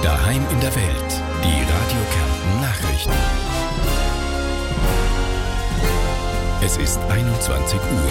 Daheim in der Welt. Die Radio Kärnten Nachrichten. Es ist 21 Uhr.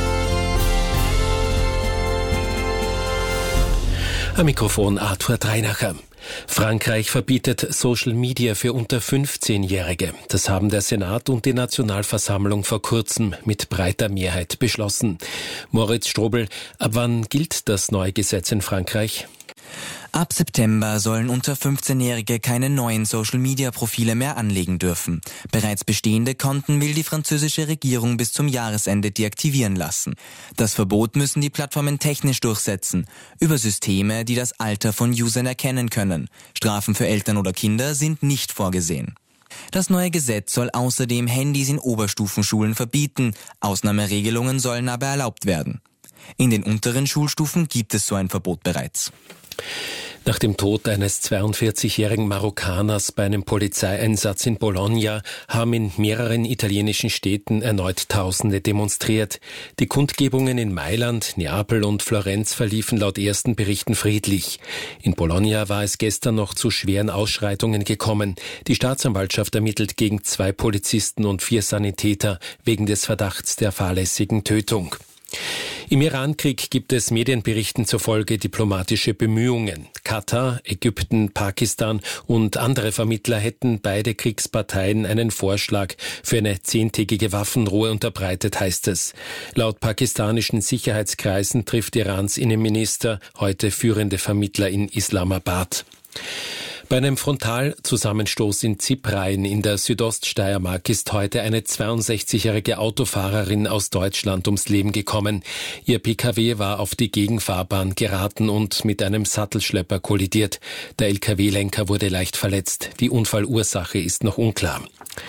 Am Mikrofon Arthur Dreinacher. Frankreich verbietet Social Media für unter 15-Jährige. Das haben der Senat und die Nationalversammlung vor kurzem mit breiter Mehrheit beschlossen. Moritz Strobel, ab wann gilt das neue Gesetz in Frankreich? Ab September sollen unter 15-Jährige keine neuen Social-Media-Profile mehr anlegen dürfen. Bereits bestehende Konten will die französische Regierung bis zum Jahresende deaktivieren lassen. Das Verbot müssen die Plattformen technisch durchsetzen, über Systeme, die das Alter von Usern erkennen können. Strafen für Eltern oder Kinder sind nicht vorgesehen. Das neue Gesetz soll außerdem Handys in Oberstufenschulen verbieten. Ausnahmeregelungen sollen aber erlaubt werden. In den unteren Schulstufen gibt es so ein Verbot bereits. Nach dem Tod eines 42-jährigen Marokkaners bei einem Polizeieinsatz in Bologna haben in mehreren italienischen Städten erneut Tausende demonstriert. Die Kundgebungen in Mailand, Neapel und Florenz verliefen laut ersten Berichten friedlich. In Bologna war es gestern noch zu schweren Ausschreitungen gekommen. Die Staatsanwaltschaft ermittelt gegen 2 Polizisten und 4 Sanitäter wegen des Verdachts der fahrlässigen Tötung. Im Irankrieg gibt es Medienberichten zufolge diplomatische Bemühungen. Katar, Ägypten, Pakistan und andere Vermittler hätten beide Kriegsparteien einen Vorschlag für eine 10-tägige Waffenruhe unterbreitet, heißt es. Laut pakistanischen Sicherheitskreisen trifft Irans Innenminister heute führende Vermittler in Islamabad. Bei einem Frontalzusammenstoß in Ziprain in der Südoststeiermark ist heute eine 62-jährige Autofahrerin aus Deutschland ums Leben gekommen. Ihr Pkw war auf die Gegenfahrbahn geraten und mit einem Sattelschlepper kollidiert. Der Lkw-Lenker wurde leicht verletzt. Die Unfallursache ist noch unklar.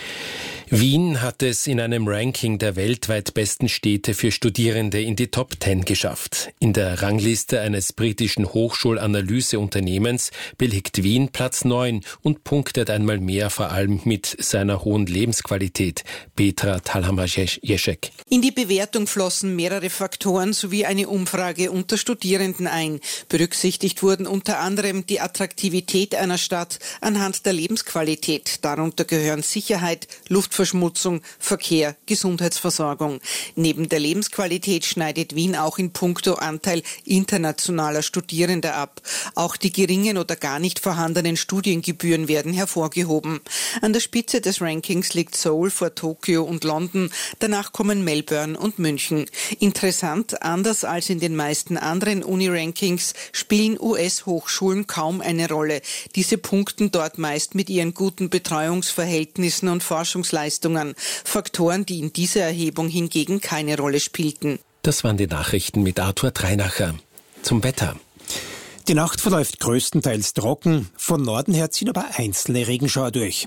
Wien hat es in einem Ranking der weltweit besten Städte für Studierende in die Top 10 geschafft. In der Rangliste eines britischen Hochschulanalyse-Unternehmens belegt Wien Platz 9 und punktet einmal mehr, vor allem mit seiner hohen Lebensqualität. Petra Talhammer-Jeschek. In die Bewertung flossen mehrere Faktoren sowie eine Umfrage unter Studierenden ein. Berücksichtigt wurden unter anderem die Attraktivität einer Stadt anhand der Lebensqualität. Darunter gehören Sicherheit, Luftverschmutzung, Verkehr, Gesundheitsversorgung. Neben der Lebensqualität schneidet Wien auch in puncto Anteil internationaler Studierender ab. Auch die geringen oder gar nicht vorhandenen Studiengebühren werden hervorgehoben. An der Spitze des Rankings liegt Seoul vor Tokio und London. Danach kommen Melbourne und München. Interessant, anders als in den meisten anderen Uni-Rankings spielen US-Hochschulen kaum eine Rolle. Diese punkten dort meist mit ihren guten Betreuungsverhältnissen und Forschungsleistungen. Faktoren, die in dieser Erhebung hingegen keine Rolle spielten. Das waren die Nachrichten mit Arthur Dreinacher. Zum Wetter. Die Nacht verläuft größtenteils trocken. Von Norden her ziehen aber einzelne Regenschauer durch.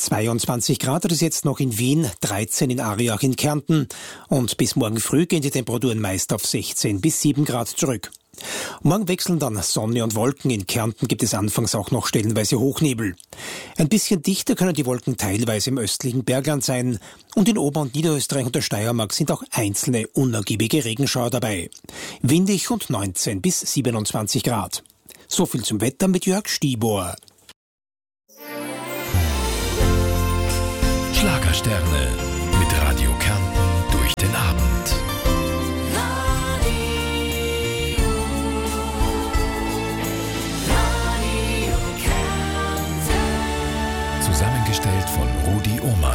22 Grad hat es jetzt noch in Wien, 13 in Ariach in Kärnten. Und bis morgen früh gehen die Temperaturen meist auf 16 bis 7 Grad zurück. Morgen wechseln dann Sonne und Wolken. In Kärnten gibt es anfangs auch noch stellenweise Hochnebel. Ein bisschen dichter können die Wolken teilweise im östlichen Bergland sein. Und in Ober- und Niederösterreich und der Steiermark sind auch einzelne unergiebige Regenschauer dabei. Windig und 19 bis 27 Grad. So viel zum Wetter mit Jörg Stibor. Schlagersterne mit Radio Kärnten durch den Abend. Zusammengestellt von Rudi Ohmann.